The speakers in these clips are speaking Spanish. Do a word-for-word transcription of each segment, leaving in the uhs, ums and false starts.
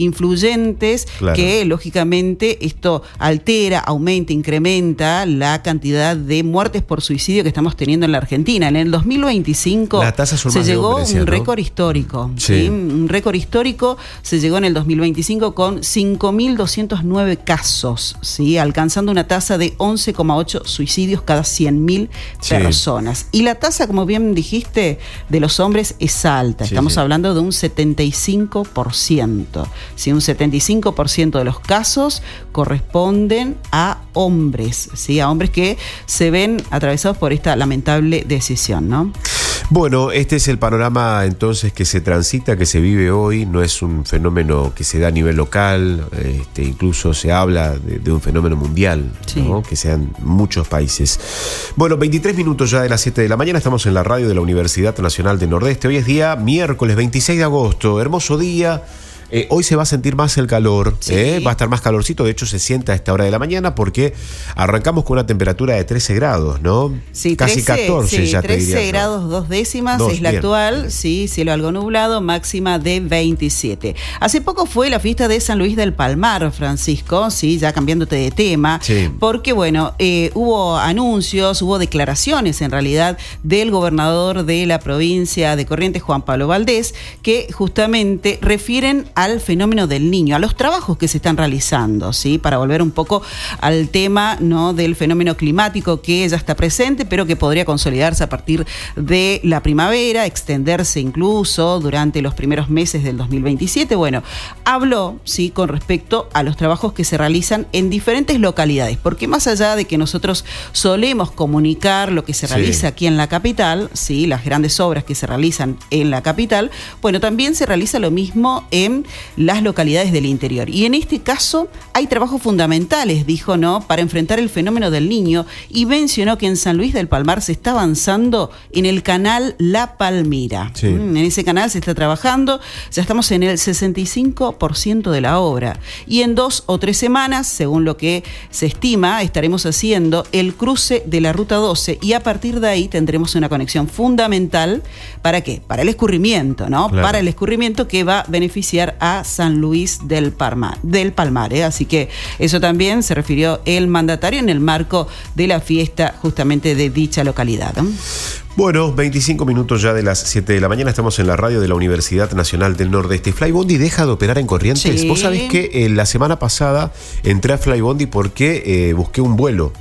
influyentes, claro, que lógicamente esto altera, aumenta, incrementa la cantidad de muertes por suicidio que estamos teniendo en la Argentina. En el dos mil veinticinco la tasa son se más llegó a un ¿no? récord histórico. Sí. ¿sí? Un récord histórico se llegó en el dos mil veinticinco con cinco mil doscientos nueve casos, ¿sí? alcanzando una tasa de once coma ocho suicidios cada cien mil sí. personas. Y la tasa, como bien dijiste, de los hombres es alta. Sí, Estamos sí. hablando de un setenta y cinco por ciento. ¿sí? Un setenta y cinco por ciento de los casos corresponden a hombres, ¿sí? a hombres que se ven atravesados por esta lamentable decisión, ¿no? Bueno, este es el panorama entonces que se transita, que se vive hoy. No es un fenómeno que se da a nivel local, este, incluso se habla de, de un fenómeno mundial, sí. ¿no? que sea en muchos países. Bueno, veintitrés minutos ya de las siete de la mañana, estamos en la radio de la Universidad Nacional del Nordeste. Hoy es día miércoles veintiséis de agosto, hermoso día. Eh, hoy se va a sentir más el calor, sí. eh, va a estar más calorcito, de hecho se sienta a esta hora de la mañana porque arrancamos con una temperatura de trece grados, ¿no? Sí, casi trece, catorce sí, ya te diría. trece grados dos décimas Dos, es la bien. actual, sí, cielo algo nublado, máxima de veintisiete. Hace poco fue la fiesta de San Luis del Palmar, Francisco, sí, ya cambiándote de tema, sí. porque bueno, eh, hubo anuncios, hubo declaraciones en realidad del gobernador de la provincia de Corrientes, Juan Pablo Valdés, que justamente refieren a al fenómeno del niño, a los trabajos que se están realizando, ¿sí? Para volver un poco al tema, ¿no? del fenómeno climático que ya está presente, pero que podría consolidarse a partir de la primavera, extenderse incluso durante los primeros meses del dos mil veintisiete. Bueno, habló, ¿sí? con respecto a los trabajos que se realizan en diferentes localidades, porque más allá de que nosotros solemos comunicar lo que se realiza sí. aquí en la capital, ¿sí? las grandes obras que se realizan en la capital, bueno, también se realiza lo mismo en las localidades del interior. Y en este caso hay trabajos fundamentales, dijo, ¿no?, para enfrentar el fenómeno del niño, y mencionó que en San Luis del Palmar se está avanzando en el canal La Palmira. Sí. Mm, en ese canal se está trabajando, ya estamos en el sesenta y cinco por ciento de la obra. Y en dos o tres semanas, según lo que se estima, estaremos haciendo el cruce de la Ruta doce, y a partir de ahí tendremos una conexión fundamental. ¿Para qué? Para el escurrimiento, ¿no? Claro. Para el escurrimiento que va a beneficiar a San Luis del Palmar, del Palmar, ¿eh? Así que eso también se refirió el mandatario en el marco de la fiesta justamente de dicha localidad, ¿no? Bueno, veinticinco minutos ya de las siete de la mañana, estamos en la radio de la Universidad Nacional del Nordeste. Flybondi deja de operar en Corrientes. Sí. Vos sabés que eh, la semana pasada entré a Flybondi porque eh, busqué un vuelo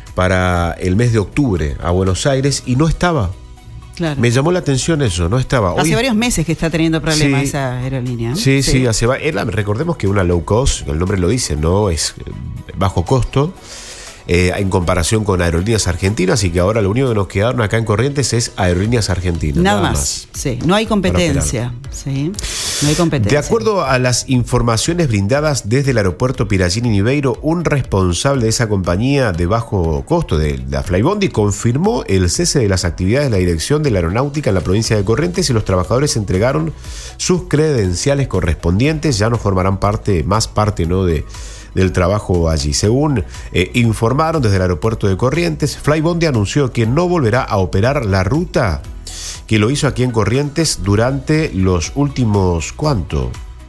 para el mes de octubre a Buenos Aires y no estaba. Claro. Me llamó la atención eso, no estaba. Hace Hoy... varios meses que está teniendo problemas sí, esa aerolínea. Sí, sí, sí hace va... recordemos que una low cost, el nombre lo dice, no es bajo costo, eh, en comparación con Aerolíneas Argentinas, y que ahora lo único que nos quedaron acá en Corrientes es Aerolíneas Argentinas. Nada, nada más. más. Sí, no hay competencia. Sí, no hay competencia. De acuerdo a las informaciones brindadas desde el aeropuerto Pirallini Niveiro, un responsable de esa compañía de bajo costo, de la Flybondi, confirmó el cese de las actividades de la Dirección de la Aeronáutica en la provincia de Corrientes, y los trabajadores entregaron sus credenciales correspondientes. Ya no formarán parte, más parte, ¿no?, de del trabajo allí. Según eh, informaron desde el aeropuerto de Corrientes, Flybondi anunció que no volverá a operar la ruta que lo hizo aquí en Corrientes durante los últimos, ¿cuánto?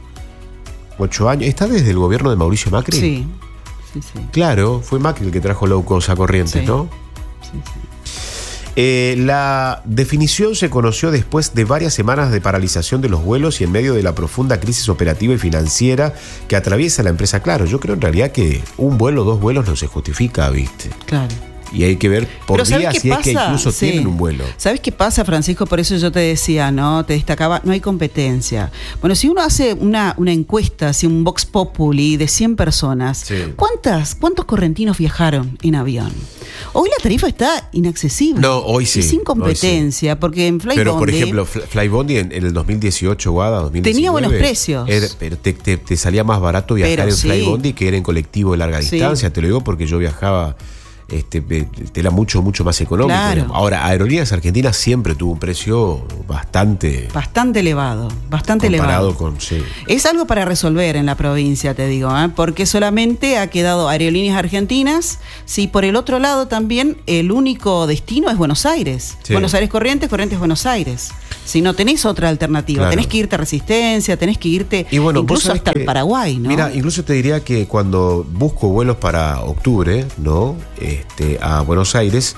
Ocho años. ¿Está desde el gobierno de Mauricio Macri? Sí, sí, sí. Claro, fue Macri el que trajo low cost a Corrientes, sí. ¿no? Sí, sí. Eh, la definición se conoció después de varias semanas de paralización de los vuelos y en medio de la profunda crisis operativa y financiera que atraviesa la empresa. Claro, yo creo en realidad que un vuelo, dos vuelos no se justifica, ¿viste? Claro. Y hay que ver por día si pasa? es que incluso sí. tienen un vuelo. ¿Sabes qué pasa, Francisco? Por eso yo te decía, ¿no? Te destacaba, no hay competencia. Bueno, si uno hace una, una encuesta, así un Vox Populi de cien personas, sí. ¿cuántas, ¿cuántos correntinos viajaron en avión? Hoy la tarifa está inaccesible. No, hoy sí. Y sin competencia, sí. porque en Flybondi... Pero, por ejemplo, Flybondi en, en el dos mil dieciocho, Guada, dos mil diecinueve... Tenía buenos precios. Era, pero te, te, te salía más barato viajar pero en sí. Flybondi que era en colectivo de larga sí. distancia. Te lo digo porque yo viajaba... Este, era mucho, mucho más económico. Claro. Ahora, Aerolíneas Argentinas siempre tuvo un precio bastante... Bastante elevado, bastante comparado elevado. Con, sí. Es algo para resolver en la provincia, te digo, ¿eh? Porque solamente ha quedado Aerolíneas Argentinas. Sí, por el otro lado también el único destino es Buenos Aires. Sí. Buenos Aires Corrientes, Corrientes Buenos Aires. Si no tenés otra alternativa, claro. tenés que irte a Resistencia, tenés que irte y bueno, incluso hasta que, el Paraguay, ¿no? Mira, incluso te diría que cuando busco vuelos para octubre, ¿no? Este, a Buenos Aires,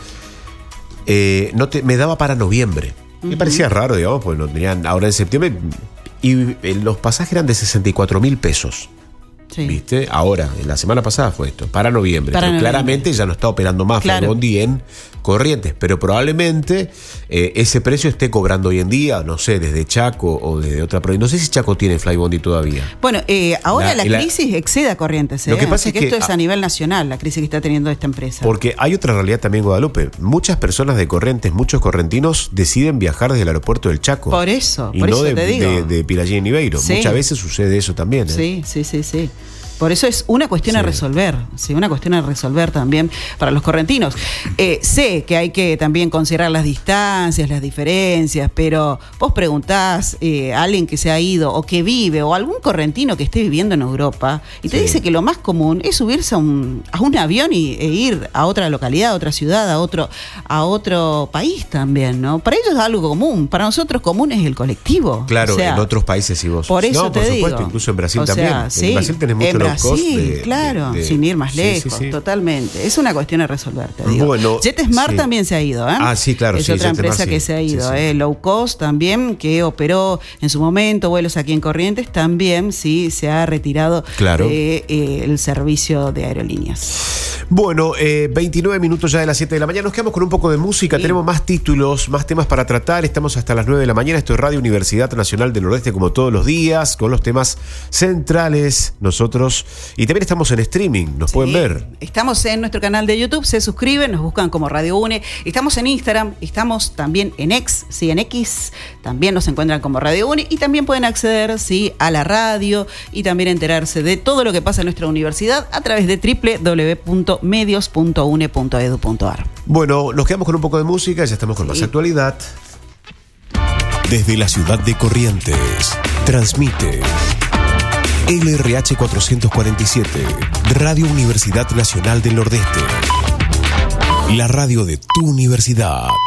eh, no te, me daba para noviembre. Uh-huh. Me parecía raro, digamos, porque no tenían ahora en septiembre. Y eh, los pasajes eran de sesenta y cuatro mil pesos. Sí. ¿Viste? Ahora, en la semana pasada fue esto, para noviembre. Para pero noviembre. Claramente ya no está operando más claro. Flybondi en Corrientes, pero probablemente eh, ese precio esté cobrando hoy en día, no sé, desde Chaco o desde otra provincia. No sé si Chaco tiene Flybondi todavía. Bueno, eh, ahora la, la crisis la, excede a Corrientes. ¿eh? Lo que pasa es que, que esto es a nivel nacional, la crisis que está teniendo esta empresa. Porque hay otra realidad también, Guadalupe. Muchas personas de Corrientes, muchos correntinos deciden viajar desde el aeropuerto del Chaco. Por eso, y por no eso de, te digo. de, de Pirallén y Niveiro. Sí. Muchas veces sucede eso también. ¿eh? Sí, sí, sí, sí. Por eso es una cuestión sí. a resolver, sí, una cuestión a resolver también para los correntinos. Eh, sé que hay que también considerar las distancias, las diferencias, pero vos preguntás eh, a alguien que se ha ido o que vive o algún correntino que esté viviendo en Europa y te sí. dice que lo más común es subirse a un, a un avión y, e ir a otra localidad, a otra ciudad, a otro, a otro país también, ¿no? Para ellos es algo común, para nosotros común es el colectivo. Claro, o sea, en otros países sí vos. Por eso no, te por digo. supuesto, incluso en Brasil o también. Sea, sí, en Brasil tenés mucho en Brasil, de, claro, de, de, sin ir más sí, lejos, sí, sí. totalmente. Es una cuestión a resolver, te digo. Bueno, JetSmart sí. también se ha ido, ¿eh? Ah, sí, claro. Es sí, otra JetSmart, empresa sí. que se ha ido, sí, sí. ¿eh? Low Cost también, que operó en su momento vuelos aquí en Corrientes, también sí se ha retirado claro. de, eh, el servicio de aerolíneas. Bueno, eh, veintinueve minutos ya de las siete de la mañana. Nos quedamos con un poco de música. Sí. Tenemos más títulos, más temas para tratar. Estamos hasta las nueve de la mañana. Esto es Radio Universidad Nacional del Nordeste, como todos los días, con los temas centrales. Nosotros. Y también estamos en streaming. Nos sí. pueden ver. Estamos en nuestro canal de YouTube. Se suscriben, nos buscan como Radio UNE. Estamos en Instagram. Estamos también en X. Sí, en X. También nos encuentran como Radio UNE. Y también pueden acceder, sí, a la radio y también enterarse de todo lo que pasa en nuestra universidad a través de doble u doble u doble u punto medios punto une punto edu punto ar. Bueno, nos quedamos con un poco de música, ya estamos con sí. más actualidad. Desde la ciudad de Corrientes, transmite L R H cuatrocientos cuarenta y siete, Radio Universidad Nacional del Nordeste. La radio de tu universidad.